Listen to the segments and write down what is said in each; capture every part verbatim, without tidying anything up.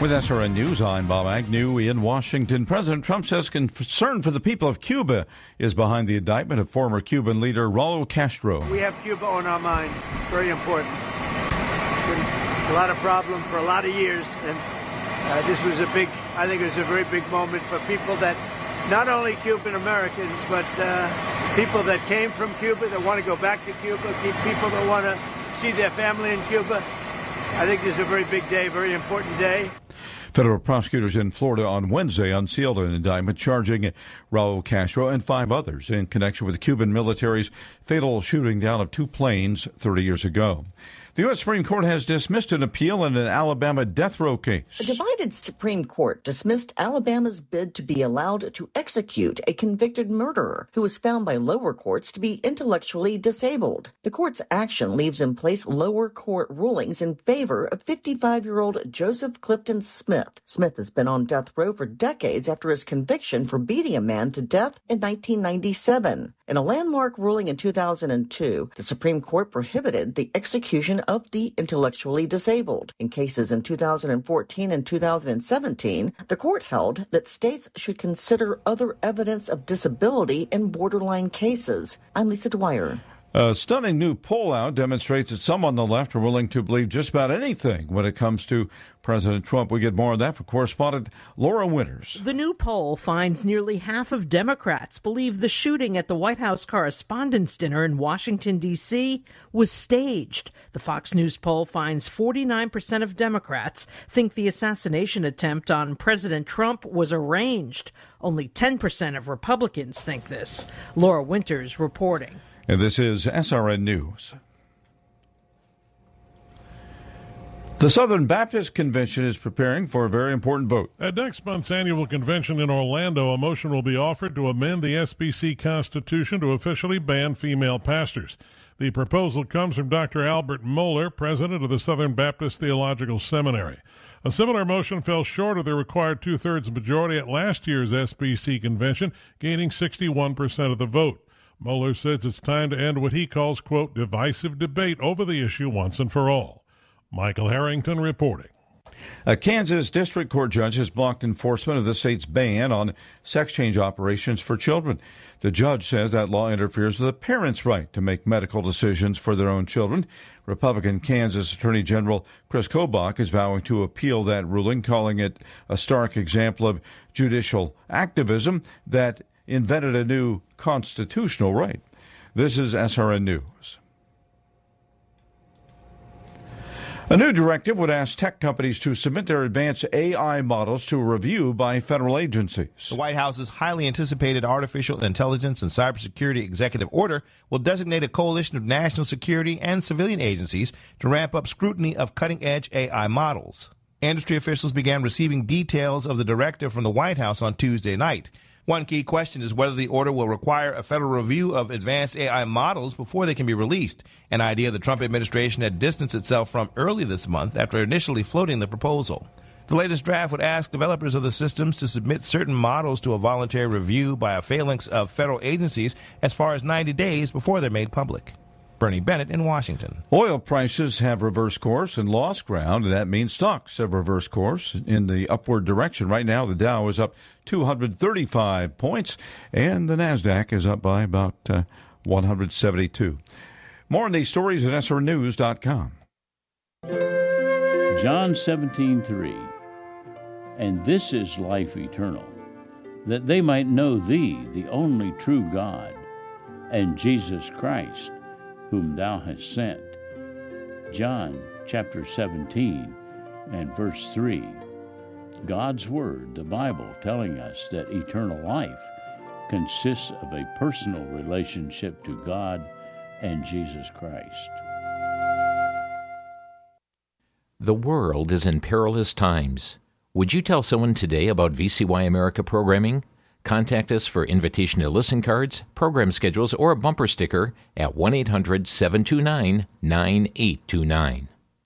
With S R N News, I'm Bob Agnew in Washington. President Trump says concern for the people of Cuba is behind the indictment of former Cuban leader Raul Castro. We have Cuba on our mind. Very important. Been a lot of problems for a lot of years, and uh, this was a big, I think it was a very big moment for people that, not only Cuban Americans, but uh, people that came from Cuba, that want to go back to Cuba, people that want to see their family in Cuba. I think this is a very big day, very important day. Federal prosecutors in Florida on Wednesday unsealed an indictment charging Raul Castro and five others in connection with the Cuban military's fatal shooting down of two planes thirty years ago. The U S Supreme Court has dismissed an appeal in an Alabama death row case. A divided Supreme Court dismissed Alabama's bid to be allowed to execute a convicted murderer who was found by lower courts to be intellectually disabled. The court's action leaves in place lower court rulings in favor of fifty-five-year-old Joseph Clifton Smith. Smith has been on death row for decades after his conviction for beating a man to death in nineteen ninety-seven. In a landmark ruling in two thousand two, the Supreme Court prohibited the execution of the intellectually disabled. In cases in two thousand fourteen and two thousand seventeen, the court held that states should consider other evidence of disability in borderline cases. I'm Lisa Dwyer. A stunning new poll out demonstrates that some on the left are willing to believe just about anything when it comes to President Trump. We get more on that from correspondent Laura Winters. The new poll finds nearly half of Democrats believe the shooting at the White House Correspondents' Dinner in Washington, D C was staged. The Fox News poll finds forty-nine percent of Democrats think the assassination attempt on President Trump was arranged. Only ten percent of Republicans think this. Laura Winters reporting. And this is S R N News. The Southern Baptist Convention is preparing for a very important vote. At next month's annual convention in Orlando, a motion will be offered to amend the S B C Constitution to officially ban female pastors. The proposal comes from Doctor Albert Mohler, president of the Southern Baptist Theological Seminary. A similar motion fell short of the required two-thirds majority at last year's S B C convention, gaining sixty-one percent of the vote. Mohler says it's time to end what he calls, quote, divisive debate over the issue once and for all. Michael Harrington reporting. A Kansas district court judge has blocked enforcement of the state's ban on sex change operations for children. The judge says that law interferes with a parent's right to make medical decisions for their own children. Republican Kansas Attorney General Chris Kobach is vowing to appeal that ruling, calling it a stark example of judicial activism that invented a new constitutional right. This is S R N News. A new directive would ask tech companies to submit their advanced A I models to a review by federal agencies. The White House's highly anticipated artificial intelligence and cybersecurity executive order will designate a coalition of national security and civilian agencies to ramp up scrutiny of cutting-edge A I models. Industry officials began receiving details of the directive from the White House on Tuesday night. One key question is whether the order will require a federal review of advanced A I models before they can be released, an idea the Trump administration had distanced itself from early this month after initially floating the proposal. The latest draft would ask developers of the systems to submit certain models to a voluntary review by a phalanx of federal agencies as far as ninety days before they're made public. Bernie Bennett in Washington. Oil prices have reversed course and lost ground, and that means stocks have reversed course in the upward direction. Right now, the Dow is up two hundred thirty-five points, and the NASDAQ is up by about uh, one hundred seventy-two. More on these stories at S R news dot com. John seventeen three, and this is life eternal, that they might know thee, the only true God, and Jesus Christ, whom thou hast sent. John chapter seventeen and verse three. God's Word, the Bible, telling us that eternal life consists of a personal relationship to God and Jesus Christ. The world is in perilous times. Would you tell someone today about V C Y America programming? Contact us for invitation to listen cards, program schedules, or a bumper sticker at one eight hundred seven two nine nine eight two nine.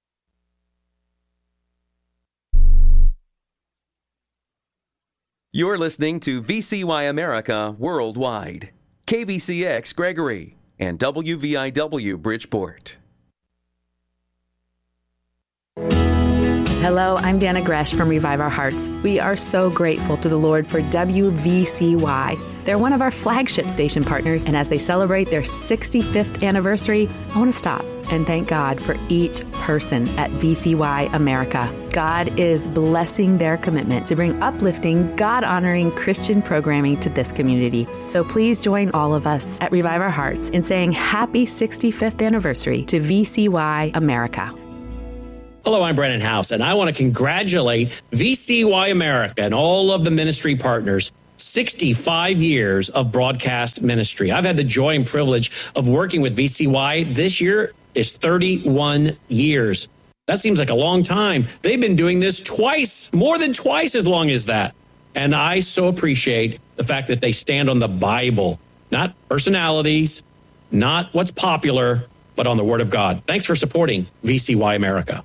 You're listening to V C Y America Worldwide, K V C X Gregory, and W V I W Bridgeport. Hello, I'm Dana Gresh from Revive Our Hearts. We are so grateful to the Lord for W V C Y. They're one of our flagship station partners, and as they celebrate their sixty-fifth anniversary, I want to stop and thank God for each person at V C Y America. God is blessing their commitment to bring uplifting, God-honoring Christian programming to this community. So please join all of us at Revive Our Hearts in saying happy sixty-fifth anniversary to V C Y America. Hello, I'm Brennan House, and I want to congratulate V C Y America and all of the ministry partners. sixty-five years of broadcast ministry. I've had the joy and privilege of working with V C Y. This year is thirty-one years. That seems like a long time. They've been doing this twice, more than twice as long as that. And I so appreciate the fact that they stand on the Bible, not personalities, not what's popular, but on the Word of God. Thanks for supporting V C Y America.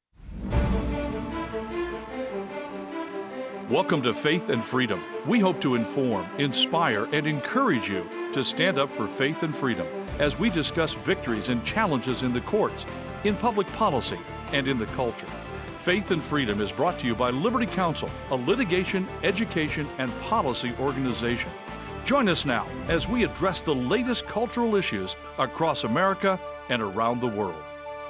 Welcome to Faith and Freedom. We hope to inform, inspire, and encourage you to stand up for faith and freedom as we discuss victories and challenges in the courts, in public policy, and in the culture. Faith and Freedom is brought to you by Liberty Counsel, a litigation, education, and policy organization. Join us now as we address the latest cultural issues across America and around the world.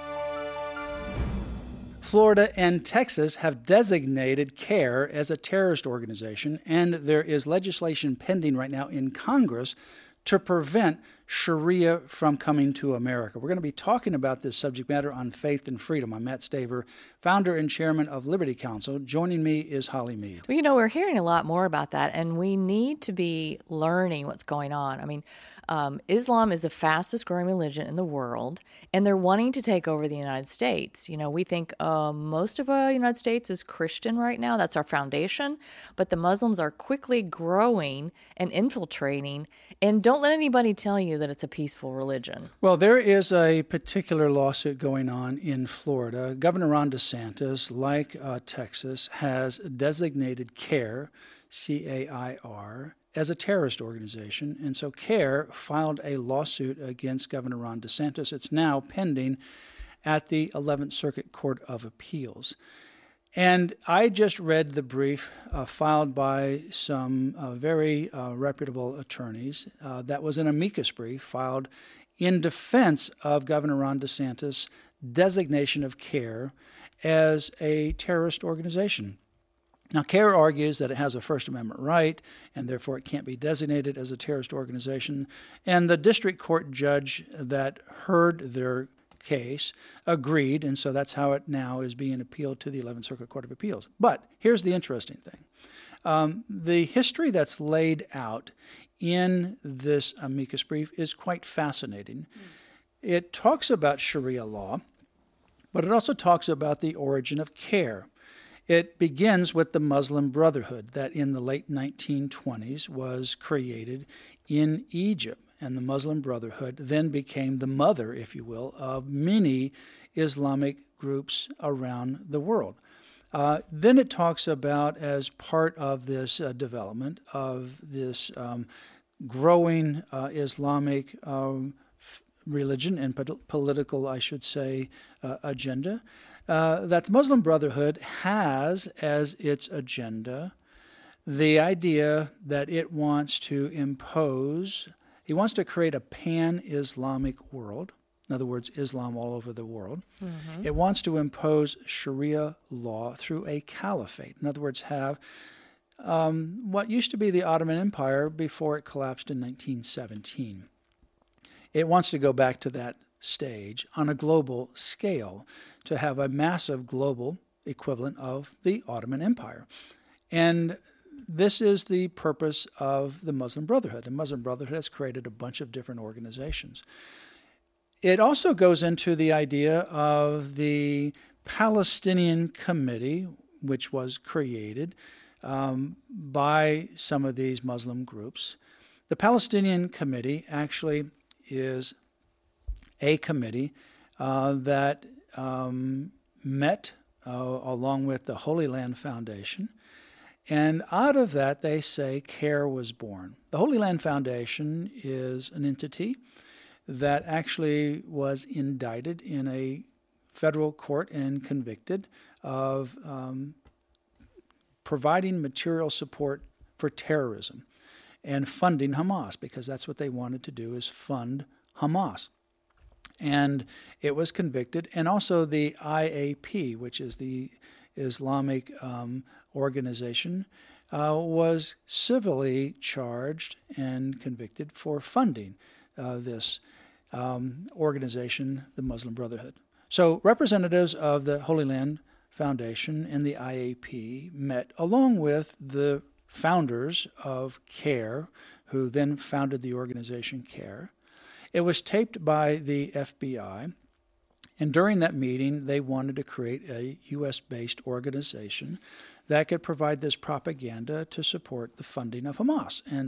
Florida and Texas have designated CAIR as a terrorist organization, and there is legislation pending right now in Congress to prevent Sharia from coming to America. We're going to be talking about this subject matter on Faith and Freedom. I'm Matt Staver, founder and chairman of Liberty Counsel. Joining me is Holly Mead. Well, you know, we're hearing a lot more about that, and we need to be learning what's going on. I mean, Um, Islam is the fastest growing religion in the world, and they're wanting to take over the United States. You know, we think uh, most of the United States is Christian right now. That's our foundation. But the Muslims are quickly growing and infiltrating. And don't let anybody tell you that it's a peaceful religion. Well, there is a particular lawsuit going on in Florida. Governor Ron DeSantis, like uh, Texas, has designated CAIR, C A I R, as a terrorist organization. And so CAIR filed a lawsuit against Governor Ron DeSantis. It's now pending at the eleventh Circuit Court of Appeals. And I just read the brief uh, filed by some uh, very uh, reputable attorneys. Uh, that was an amicus brief filed in defense of Governor Ron DeSantis' designation of CAIR as a terrorist organization. Now, CAIR argues that it has a First Amendment right, and therefore it can't be designated as a terrorist organization. And the district court judge that heard their case agreed, and so that's how it now is being appealed to the eleventh Circuit Court of Appeals. But here's the interesting thing. Um, the history that's laid out in this amicus brief is quite fascinating. Mm. It talks about Sharia law, but it also talks about the origin of CAIR. It begins with the Muslim Brotherhood that in the late nineteen twenties was created in Egypt. And the Muslim Brotherhood then became the mother, if you will, of many Islamic groups around the world. Uh, then it talks about, as part of this uh, development of this um, growing uh, Islamic um, religion and po- political, I should say, uh, agenda, Uh, that the Muslim Brotherhood has as its agenda the idea that it wants to impose, he wants to create a pan-Islamic world. In other words, Islam all over the world. Mm-hmm. It wants to impose Sharia law through a caliphate. In other words, have um, what used to be the Ottoman Empire before it collapsed in nineteen seventeen. It wants to go back to that stage on a global scale to have a massive global equivalent of the Ottoman Empire. And this is the purpose of the Muslim Brotherhood. The Muslim Brotherhood has created a bunch of different organizations. It also goes into the idea of the Palestinian Committee, which was created um, by some of these Muslim groups. The Palestinian Committee actually is a committee uh, that um, met uh, along with the Holy Land Foundation. And out of that, they say CAIR was born. The Holy Land Foundation is an entity that actually was indicted in a federal court and convicted of um, providing material support for terrorism and funding Hamas, because that's what they wanted to do, is fund Hamas. And it was convicted. And also the I A P, which is the Islamic um, organization, uh, was civilly charged and convicted for funding uh, this um, organization, the Muslim Brotherhood. So representatives of the Holy Land Foundation and the I A P met along with the founders of CARE, who then founded the organization CARE. It was taped by the F B I, and during that meeting, they wanted to create a U S-based organization that could provide this propaganda to support the funding of Hamas. And